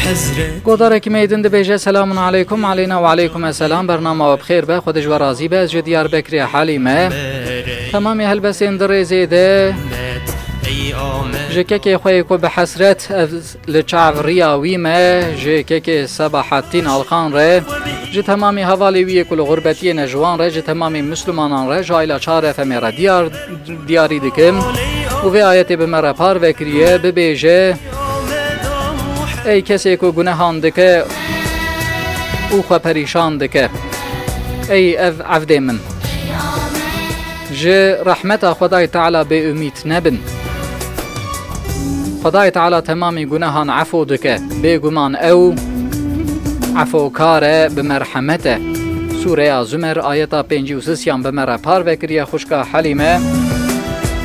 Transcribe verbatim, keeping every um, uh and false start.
گودارك ميدن دبيجه سلام عليكم علينا وعليكم السلام برنامه بخير به خودش و راضی به از دیار بکری حلیمه تمامی هلبسین در زیده جکه که خوی کو به حسرت لچاو ریاوی ما جکه که صباحتین الخان ره ج تمامی حوالی وی کل غربتی نجوان ره ج تمامی مسلمانان ره جایلا چاره فمرا دیار دیاری دکم و وی آیت به مرا پار وکریه ببیجه ای کسی که گناهان دکه او خو پریشان دکه ای اف عفد من ج رحمت خدای تعالی به امید نبن خدای تعالی تمامی گناهان عفو دکه بگمان او عفو کاره بمرحمته سوره زمر آیتا پنجی و سیان بمره پار وکریه خوشکا حلیمه